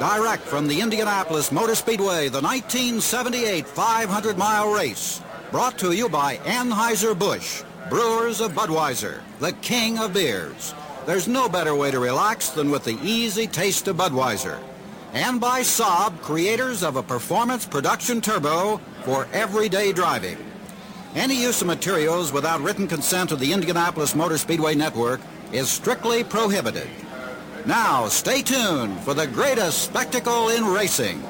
Direct from the Indianapolis Motor Speedway, the 1978 500-mile race. Brought to you by Anheuser-Busch, brewers of Budweiser, the king of beers. There's no better way to relax than with the easy taste of Budweiser. And by Saab, creators of a performance production turbo for everyday driving. Any use of materials without written consent of the Indianapolis Motor Speedway Network is strictly prohibited. Now, stay tuned for the greatest spectacle in racing.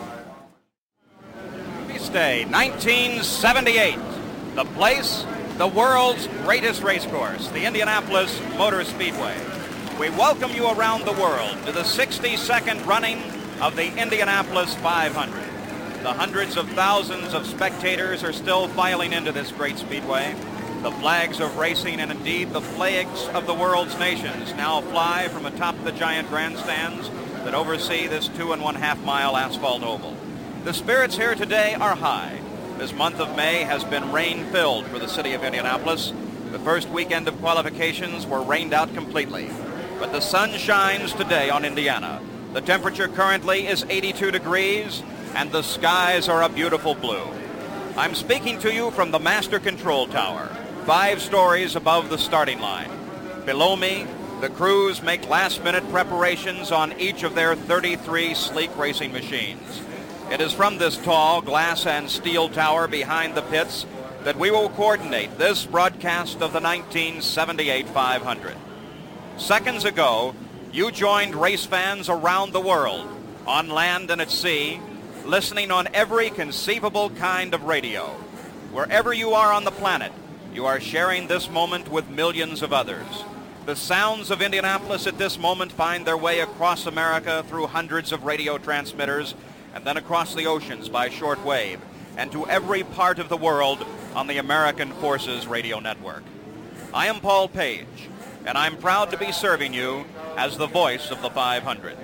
Feast Day, 1978. The place, the world's greatest race course, the Indianapolis Motor Speedway. We welcome you around the world to the 62nd running of the Indianapolis 500. The hundreds of thousands of spectators are still filing into this great speedway. The flags of racing and indeed the flags of the world's nations now fly from atop the giant grandstands that oversee this 2.5 mile asphalt oval. The spirits here today are high. This month of May has been rain-filled for the city of Indianapolis. The first weekend of qualifications were rained out completely. But the sun shines today on Indiana. The temperature currently is 82 degrees and the skies are a beautiful blue. I'm speaking to you from the Master Control Tower, 5 stories above the starting line. Below me, the crews make last-minute preparations on each of their 33 sleek racing machines. It is from this tall glass and steel tower behind the pits that we will coordinate this broadcast of the 1978 500. Seconds ago, you joined race fans around the world, on land and at sea, listening on every conceivable kind of radio. Wherever you are on the planet, you are sharing this moment with millions of others. The sounds of Indianapolis at this moment find their way across America through hundreds of radio transmitters and then across the oceans by shortwave and to every part of the world on the American Forces Radio Network. I am Paul Page, and I'm proud to be serving you as the voice of the 500.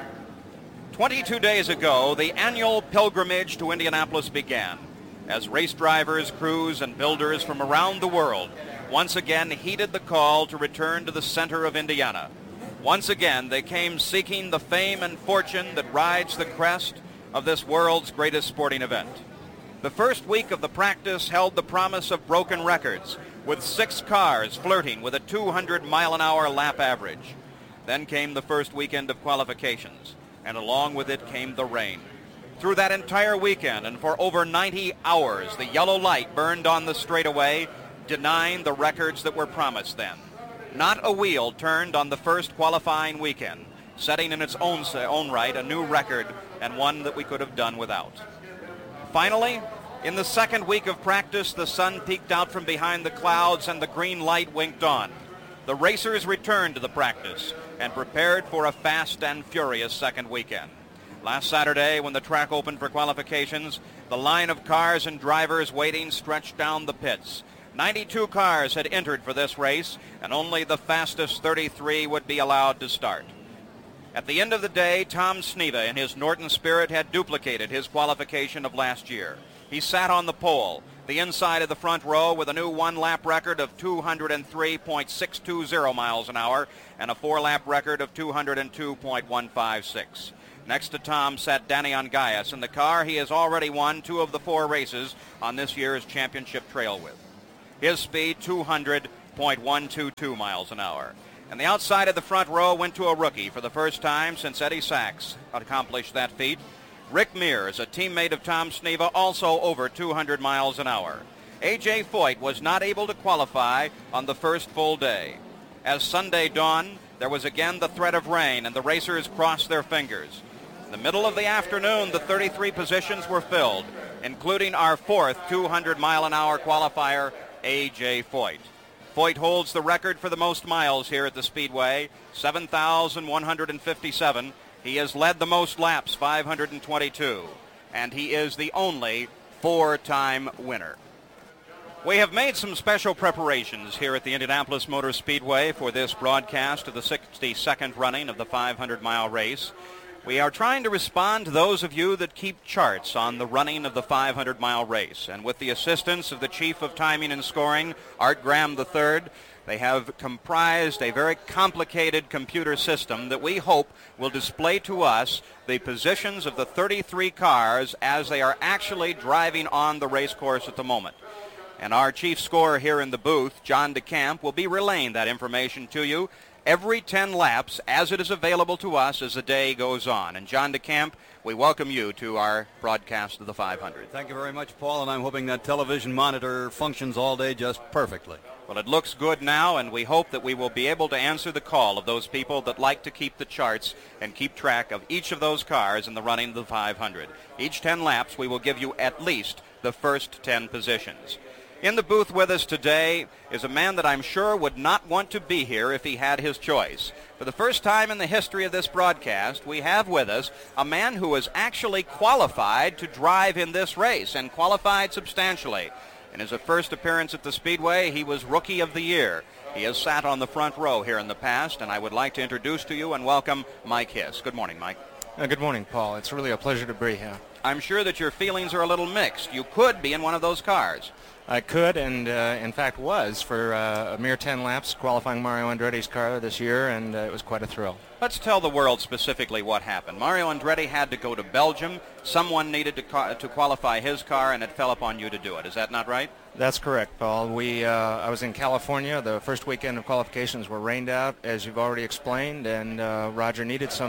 22 days ago, the annual pilgrimage to Indianapolis began as race drivers, crews, and builders from around the world once again heeded the call to return to the center of Indiana. Once again, they came seeking the fame and fortune that rides the crest of this world's greatest sporting event. The first week of the practice held the promise of broken records, with 6 cars flirting with a 200-mile-an-hour lap average. Then came the first weekend of qualifications, and along with it came the rain. Through that entire weekend and for over 90 hours, the yellow light burned on the straightaway, denying the records that were promised then. Not a wheel turned on the first qualifying weekend, setting in its own right a new record and one that we could have done without. Finally, in the second week of practice, the sun peeked out from behind the clouds and the green light winked on. The racers returned to the practice and prepared for a fast and furious second weekend. Last Saturday, when the track opened for qualifications, the line of cars and drivers waiting stretched down the pits. 92 cars had entered for this race, and only the fastest 33 would be allowed to start. At the end of the day, Tom Sneva, in his Norton Spirit, had duplicated his qualification of last year. He sat on the pole, the inside of the front row, with a new one-lap record of 203.620 miles an hour and a 4-lap record of 202.156. Next to Tom sat Danny Ongayas in the car he has already won 2 of the 4 races on this year's championship trail with. His speed, 200.122 miles an hour. And the outside of the front row went to a rookie for the first time since Eddie Sachs accomplished that feat. Rick Mears, a teammate of Tom Sneva, also over 200 miles an hour. A.J. Foyt was not able to qualify on the first full day. As Sunday dawned, there was again the threat of rain, and the racers crossed their fingers. In the middle of the afternoon, the 33 positions were filled, including our 4th 200-mile-an-hour qualifier, A.J. Foyt. Foyt holds the record for the most miles here at the Speedway, 7,157. He has led the most laps, 522, and he is the only 4-time winner. We have made some special preparations here at the Indianapolis Motor Speedway for this broadcast of the 62nd running of the 500-mile race. We are trying to respond to those of you that keep charts on the running of the 500-mile race. And with the assistance of the Chief of Timing and Scoring, Art Graham III, They have comprised a very complicated computer system that we hope will display to us the positions of the 33 cars as they are actually driving on the race course at the moment. And our chief scorer here in the booth, John DeCamp, will be relaying that information to you every 10 laps as it is available to us as the day goes on. And John DeCamp, we welcome you to our broadcast of the 500. Thank you very much, Paul, and I'm hoping that television monitor functions all day just perfectly. Well, it looks good now, and we hope that we will be able to answer the call of those people that like to keep the charts and keep track of each of those cars in the running of the 500. Each 10 laps, we will give you at least the first 10 positions. In the booth with us today is a man that I'm sure would not want to be here if he had his choice. For the first time in the history of this broadcast, we have with us a man who is actually qualified to drive in this race, and qualified substantially. In his first appearance at the Speedway, he was Rookie of the Year. He has sat on the front row here in the past, and I would like to introduce to you and welcome Mike Hiss. Good morning, Mike. Good morning, Paul. It's really a pleasure to be here. I'm sure that your feelings are a little mixed. You could be in one of those cars. I could, and in fact was, for a mere 10 laps, qualifying Mario Andretti's car this year, and it was quite a thrill. Let's tell the world specifically what happened. Mario Andretti had to go to Belgium. Someone needed to qualify his car, and it fell upon you to do it. Is that not right? That's correct, Paul. I was in California. The first weekend of qualifications were rained out, as you've already explained, and Roger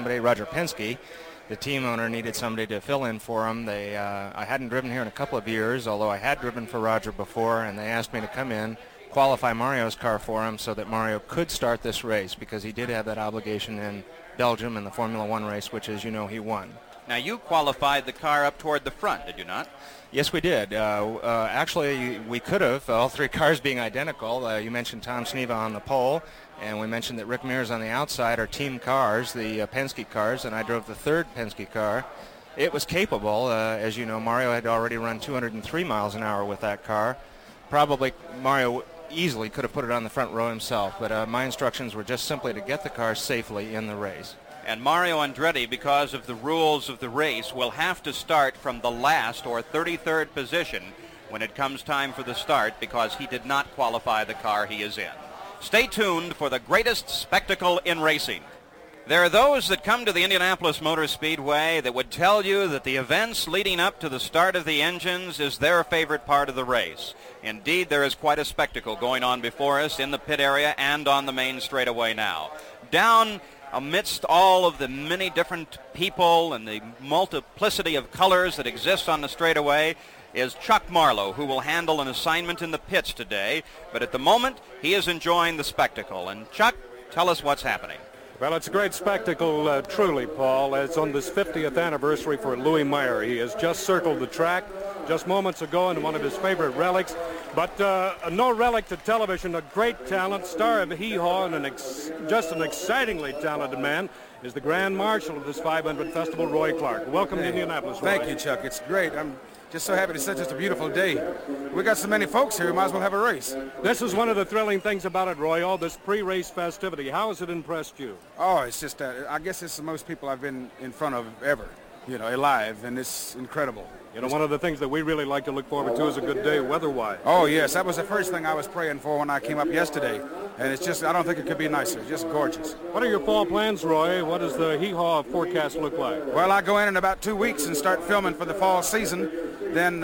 Penske, the team owner, needed somebody to fill in for him. I hadn't driven here in a couple of years, although I had driven for Roger before, and they asked me to come in, qualify Mario's car for him so that Mario could start this race, because he did have that obligation in Belgium in the Formula One race, which, as you know, he won. Now, you qualified the car up toward the front, did you not? Yes, we did. Actually, we could have, all three cars being identical. You mentioned Tom Sneva on the pole, and we mentioned that Rick Mears on the outside are team cars, the Penske cars, and I drove the third Penske car. It was capable. As you know, Mario had already run 203 miles an hour with that car. Probably Mario easily could have put it on the front row himself, but my instructions were just simply to get the car safely in the race. And Mario Andretti, because of the rules of the race, will have to start from the last or 33rd position when it comes time for the start, because he did not qualify the car he is in. Stay tuned for the greatest spectacle in racing. There are those that come to the Indianapolis Motor Speedway that would tell you that the events leading up to the start of the engines is their favorite part of the race. Indeed, there is quite a spectacle going on before us in the pit area and on the main straightaway now. Down amidst all of the many different people and the multiplicity of colors that exist on the straightaway is Chuck Marlowe, who will handle an assignment in the pits today. But at the moment, he is enjoying the spectacle. And Chuck, tell us what's happening. Well, it's a great spectacle, truly, Paul. It's on this 50th anniversary for Louis Meyer. He has just circled the track just moments ago in one of his favorite relics. But no relic to television, a great talent, star of hee-haw, and just an excitingly talented man is the Grand Marshal of this 500 Festival, Roy Clark. Welcome to Indianapolis, Roy. Thank you, Chuck. It's great. I'm just so happy it's such a beautiful day. We got so many folks here, we might as well have a race. This is one of the thrilling things about it, Roy, all this pre-race festivity. How has it impressed you? Oh, it's just, I guess it's the most people I've been in front of ever, alive, and it's incredible. One of the things that we really like to look forward to is a good day weather-wise. Oh, yes. That was the first thing I was praying for when I came up yesterday. And it's just, I don't think it could be nicer. It's just gorgeous. What are your fall plans, Roy? What does the hee-haw forecast look like? Well, I go in about 2 weeks and start filming for the fall season. Then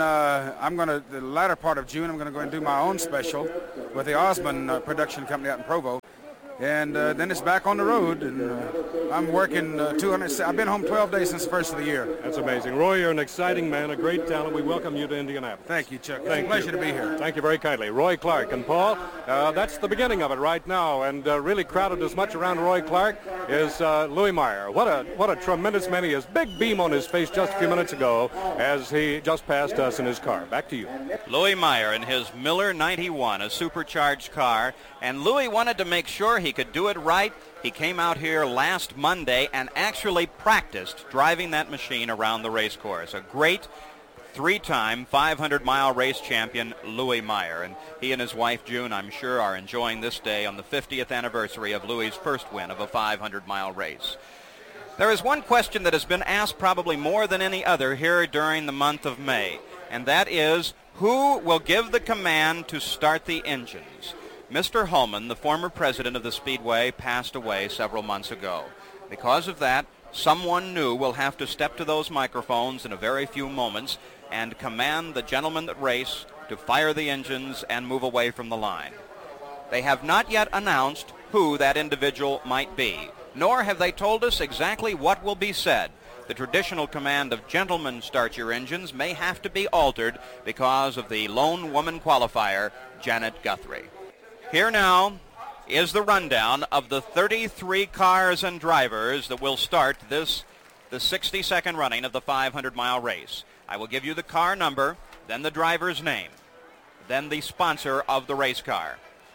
the latter part of June, I'm going to go and do my own special with the Osmond production company out in Provo. And then it's back on the road, and I'm working I've been home 12 days since the first of the year. That's amazing. Roy, you're an exciting man, a great talent. We welcome you to Indianapolis. Thank you, Chuck. It's a pleasure to be here. Thank you very kindly. Roy Clark. And Paul, that's the beginning of it right now, and really crowded as much around Roy Clark is Louis Meyer. What a tremendous man he is. Big beam on his face just a few minutes ago as he just passed us in his car. Back to you. Louis Meyer in his Miller 91, a supercharged car, and Louis wanted to make sure he could do it right. He came out here last Monday and actually practiced driving that machine around the race course. A great three-time 500-mile race champion, Louis Meyer. And he and his wife, June, I'm sure, are enjoying this day on the 50th anniversary of Louis's first win of a 500-mile race. There is one question that has been asked probably more than any other here during the month of May, and that is, who will give the command to start the engines? Mr. Holman, the former president of the Speedway, passed away several months ago. Because of that, someone new will have to step to those microphones in a very few moments and command the gentlemen that race to fire the engines and move away from the line. They have not yet announced who that individual might be, nor have they told us exactly what will be said. The traditional command of "gentlemen, start your engines" may have to be altered because of the lone woman qualifier, Janet Guthrie. Here now is the rundown of the 33 cars and drivers that will start the 60-second running of the 500-mile race. I will give you the car number, then the driver's name, then the sponsor of the race car.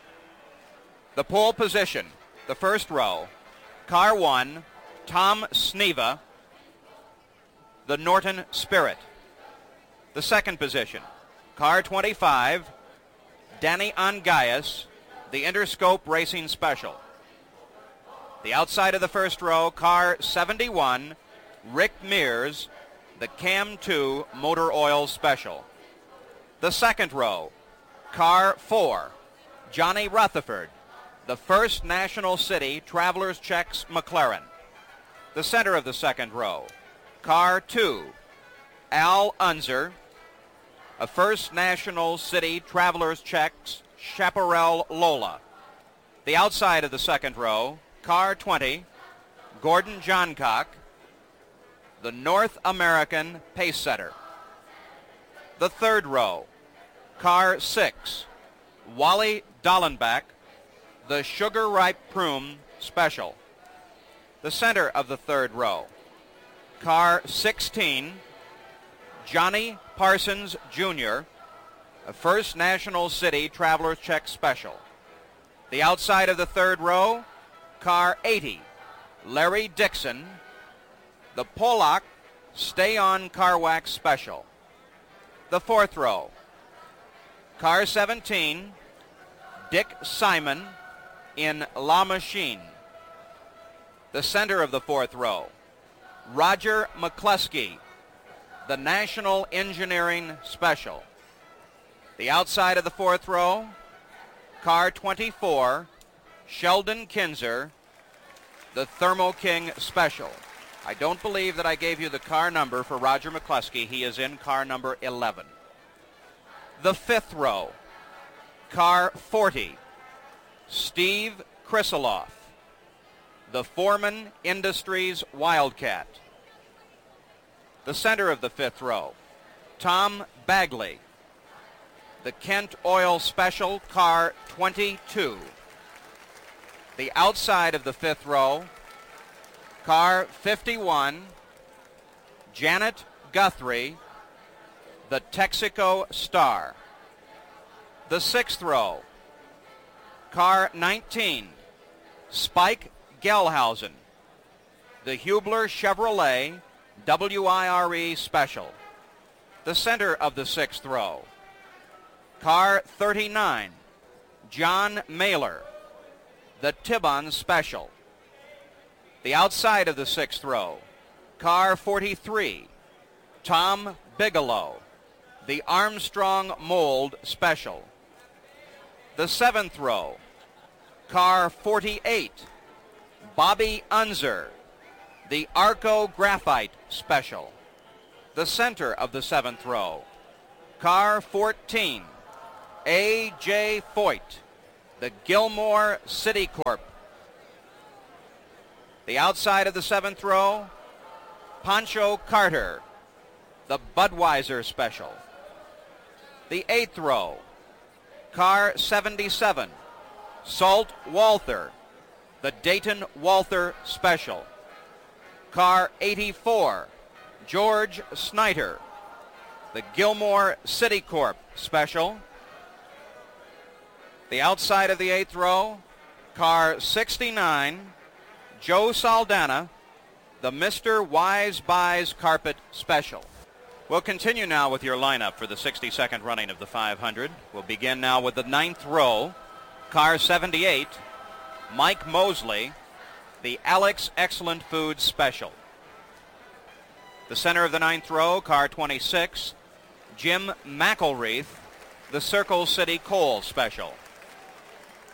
The pole position, the first row, car 1, Tom Sneva, the Norton Spirit. The second position, car 25, Danny Angayas, the Interscope Racing Special. The outside of the first row, car 71, Rick Mears, the Cam 2 Motor Oil Special. The second row, car 4, Johnny Rutherford, the First National City Travelers Checks McLaren. The center of the second row, car 2, Al Unser, a First National City Travelers Checks Chaparral Lola. The outside of the second row, car 20, Gordon Johncock, the North American Pace Setter. The third row, car 6, Wally Dallenbach, the Sugar Ripe Prune Special. The center of the third row, car 16, Johnny Parsons Jr., a First National City Traveler's Check Special. The outside of the third row, car 80, Larry Dixon, the Pollock Stay On Car Wax Special. The fourth row, car 17, Dick Simon in La Machine. The center of the fourth row, Roger McCluskey, the National Engineering Special. The outside of the fourth row, car 24, Sheldon Kinzer, the Thermo King Special. I don't believe that I gave you the car number for Roger McCluskey. He is in car number 11. The fifth row, car 40, Steve Krisiloff, the Foreman Industries Wildcat. The center of the fifth row, Tom Bagley, the Kent Oil Special, car 22. The outside of the fifth row, car 51, Janet Guthrie, the Texaco Star. The sixth row, car 19, Spike Gelhausen, the Hubler Chevrolet WIRE Special. The center of the sixth row, car 39, John Mailer, the Tibbon Special. The outside of the sixth row, car 43, Tom Bigelow, the Armstrong Mold Special. The seventh row, car 48, Bobby Unser, the Arco Graphite Special. The center of the seventh row, car 14, A.J. Foyt, the Gilmore City Corp. The outside of the seventh row, Pancho Carter, the Budweiser Special. The eighth row, car 77, Salt Walther, the Dayton Walther Special. Car 84, George Snyder, the Gilmore City Corp Special. The outside of the eighth row, car 69, Joe Saldana, the Mr. Wise Buys Carpet Special. We'll continue now with your lineup for the 60-second running of the 500. We'll begin now with the ninth row, car 78, Mike Mosley, the Alex Excellent Foods Special. The center of the ninth row, car 26, Jim McElreath, the Circle City Coal Special.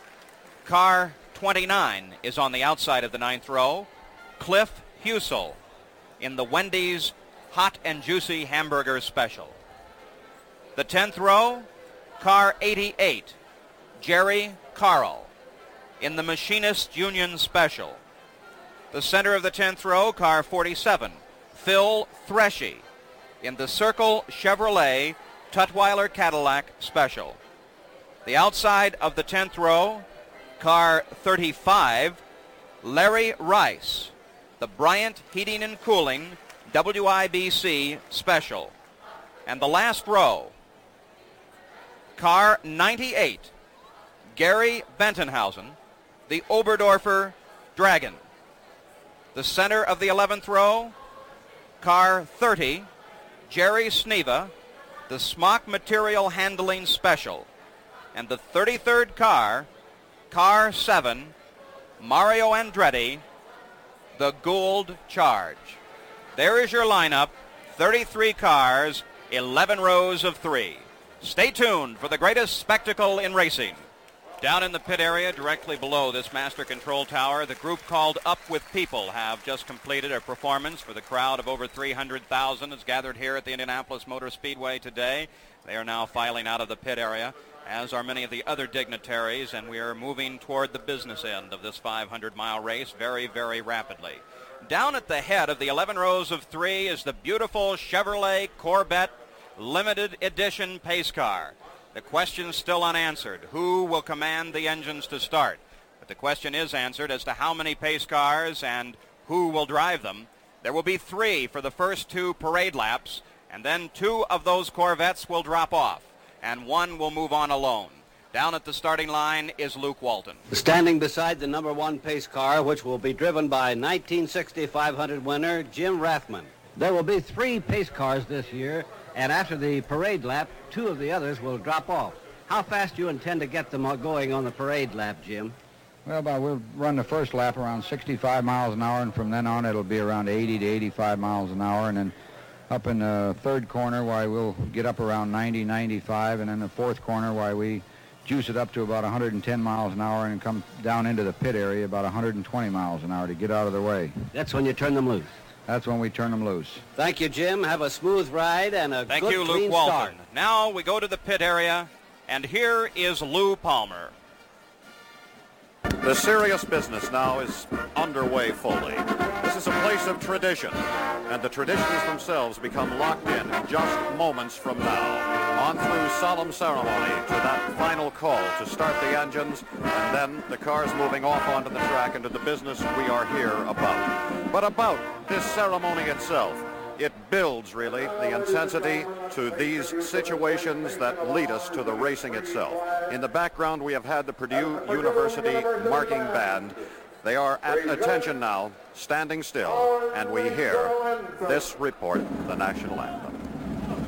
Car 29 is on the outside of the 9th row. Cliff Husel in the Wendy's Hot and Juicy Hamburger Special. The 10th row, Car 88, Jerry Carl in the Machinist Union Special. The center of the 10th row, Car 47, Phil Threshy in the Circle Chevrolet Tutwiler Cadillac Special. The outside of the 10th row, Car 35, Larry Rice, the Bryant Heating and Cooling WIBC Special. And the last row, Car 98, Gary Bentenhausen, the Oberdorfer Dragon. The center of the 11th row, Car 30, Jerry Sneva, the Smock Material Handling Special. And the 33rd car, Car 7, Mario Andretti, the Gould Charge. There is your lineup, 33 cars, 11 rows of 3. Stay tuned for the greatest spectacle in racing. Down in the pit area, directly below this master control tower, the group called Up With People have just completed a performance for the crowd of over 300,000 that's gathered here at the Indianapolis Motor Speedway today. They are now filing out of the pit area, as are many of the other dignitaries, and we are moving toward the business end of this 500-mile race very, very rapidly. Down at the head of the 11 rows of 3 is the beautiful Chevrolet Corvette limited edition pace car. The question still unanswered. Who will command the engines to start? But the question is answered as to how many pace cars and who will drive them. There will be 3 for the first 2 parade laps, and then 2 of those Corvettes will drop off, and 1 will move on alone. Down at the starting line is Luke Walton. Standing beside the number 1 pace car, which will be driven by 1960 500 winner Jim Rathman. There will be 3 pace cars this year, and after the parade lap, 2 of the others will drop off. How fast do you intend to get them going on the parade lap, Jim? Well, we'll run the first lap around 65 miles an hour, and from then on it'll be around 80 to 85 miles an hour, and then up in the 3rd corner, why we'll get up around 90, 95, and then the 4th corner, why we juice it up to about 110 miles an hour and come down into the pit area about 120 miles an hour to get out of their way. That's when you turn them loose. That's when we turn them loose. Thank you, Jim. Have a smooth ride and a Thank good, you, clean Luke Walton. start. Now we go to the pit area, and here is Lou Palmer. The serious business now is underway fully. This is a place of tradition, and the traditions themselves become locked in just moments from now, on through solemn ceremony to that final call to start the engines, and then the cars moving off onto the track into the business we are here about. But about this ceremony itself, it builds, really, the intensity to these situations that lead us to the racing itself. In the background, we have had the Purdue University marching band. They are at attention now, standing still, and we hear this report, the national anthem.